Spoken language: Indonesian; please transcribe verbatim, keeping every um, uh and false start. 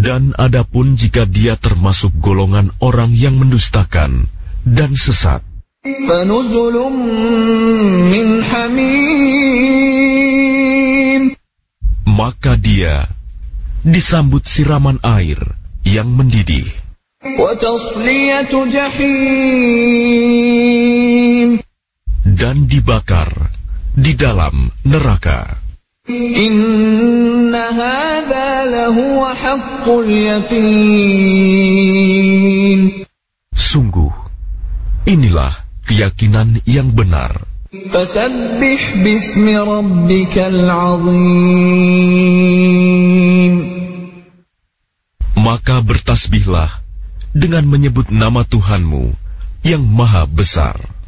Dan adapun jika dia termasuk golongan orang yang mendustakan dan sesat, فَنُزُلٌ مِّنْ حَمِيمٍ, maka dia disambut siraman air yang mendidih, وَتَصْلِيَةُ جَحِيمٍ, dan dibakar di dalam neraka. إِنَّ هَذَا لَهُوَ حَقُّ الْيَقِينِ, Sungguh, inilah keyakinan yang benar. فَسَبِّحْ بِاسْمِ رَبِّكَ الْعَظِيمِ, Maka bertasbihlah dengan menyebut nama Tuhanmu yang maha besar.